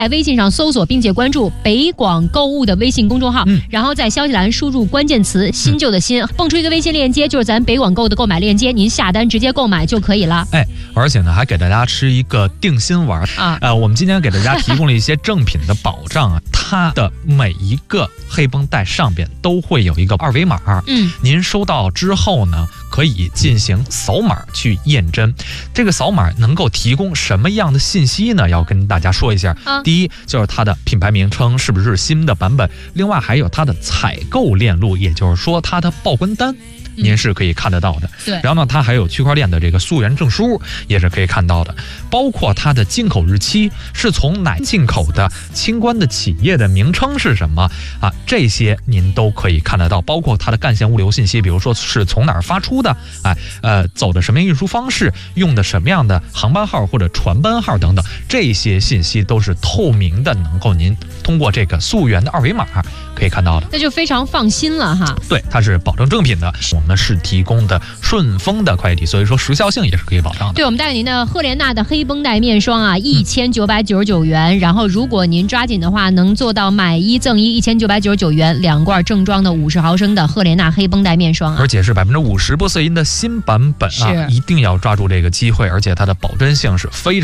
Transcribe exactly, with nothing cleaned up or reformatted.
在微信上搜索并且关注北广购物的微信公众号， 嗯、 然后在消息栏输入关键词新旧的新、嗯，蹦出一个微信链接，就是咱北广购的购买链接，您下单直接购买就可以了。 哎，而且呢，还给大家吃一个定心丸啊！呃，我们今天给大家提供了一些正品的保障啊，它的每一个黑绷带上边都会有一个二维码， 嗯， 您收到之后呢，可以进行扫码去验真。这个扫码能够提供什么样的信息呢？要跟大家说一下。 啊、 第一就是它的品牌名称是不是新的版本，另外还有它的采购链路，也就是说它的报关单。您是可以看得到的， 对。 然后呢，它还有区块链的这个溯源证书，也是可以看到的，包括它的进口日期是从哪进口的，清关的企业的名称是什么啊，这些您都可以看得到，包括它的干线物流信息，比如说是从哪儿发出的，哎，呃，走的什么运输方式，用的什么样的航班号或者船班号等等，这些信息都是透明的，能够您通过这个溯源的二维码可以看到的， 那就非常放心了哈。 对，它是保证正品的。我们是提供的顺丰的快递，所以说时效性也是可以保障的。 对，我们带给您的赫莲娜的黑绷带面霜啊，一千九百九十九元、嗯。然后，如果您抓紧的话，能做到买一赠一，一千九百九十九元两罐正装的五十毫升的赫莲娜黑绷带面霜啊， 而且是百分之五十玻色因的新版本啊，一定要抓住这个机会，而且它的保真性是非常。